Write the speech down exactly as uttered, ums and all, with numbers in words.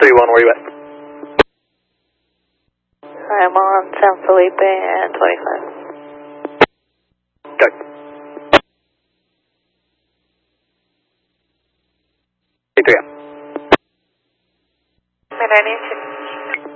three one, where you at? I'm on San Felipe and twenty-five. Go. three M. Midnight